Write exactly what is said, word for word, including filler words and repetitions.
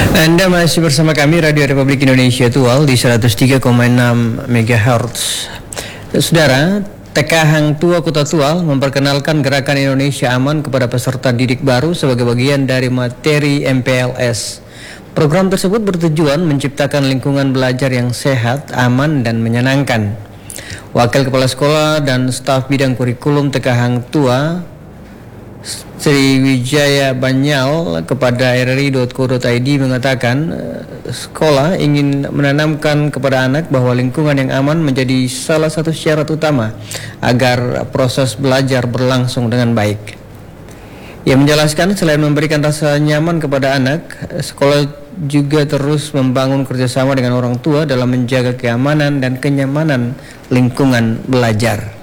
Anda masih bersama kami Radio Republik Indonesia Tual di seratus tiga koma enam megahertz. Saudara, T K Hang Tua Kota Tual memperkenalkan Gerakan Indonesia Aman kepada peserta didik baru sebagai bagian dari materi M P L S. Program tersebut bertujuan menciptakan lingkungan belajar yang sehat, aman, dan menyenangkan. Wakil Kepala Sekolah dan staf bidang kurikulum T K Hang Tua Sriwijaya Banyal kepada r r i dot co dot i d mengatakan sekolah ingin menanamkan kepada anak bahwa lingkungan yang aman menjadi salah satu syarat utama agar proses belajar berlangsung dengan baik. Ia menjelaskan selain memberikan rasa nyaman kepada anak, sekolah juga terus membangun kerjasama dengan orang tua dalam menjaga keamanan dan kenyamanan lingkungan belajar.